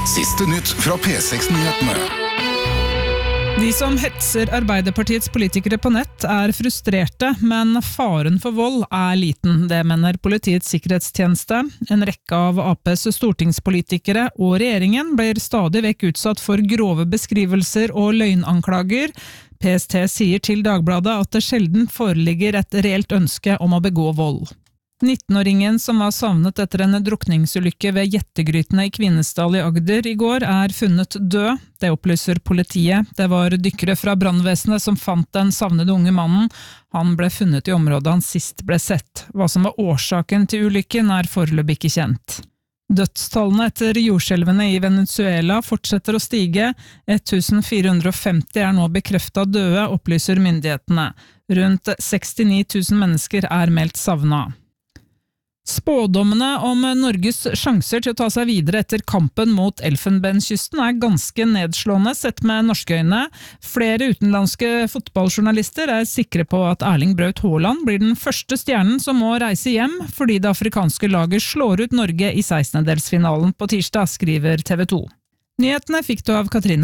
Siste nytt fra P6-nyhetene. De som hetser Arbeiderpartiets politikere på nett frustrerte, men faren for vold liten. Det mener Politiets sikkerhetstjeneste. En rekke av APs stortingspolitikere og regjeringen blir stadig vekk utsatt for grove beskrivelser og løgnanklager. PST sier til Dagbladet at det sjelden foreligger et reelt ønske om å begå vold. 19-åringen som var savnet etter en drukningsulykke ved Jettegrytene i Kvinesdal i Agder i går funnet død. Det opplyser politiet. Det var dykkere fra brannvesenet som fant den savnede unge mannen. Han ble funnet i området han sist ble sett. Hva som var årsaken til ulykken foreløpig ikke kjent. Dødstallene etter jordskjelvene i Venezuela fortsetter å stige. 1450 nå bekreftet døde, opplyser myndighetene. Rundt 69 000 mennesker meldt savnet. Spådommene om Norges sjanser til å ta seg videre etter kampen mot Elfenbenskysten ganske nedslående sett med norske øyne. Flere utenlandske fotballjournalister sikre på at Erling Braut Haaland blir den første stjernen som må reise hjem fordi det afrikanske laget slår ut Norge i 16-delsfinalen på tirsdag, skriver TV 2. Nyhetene fikk du av Katrine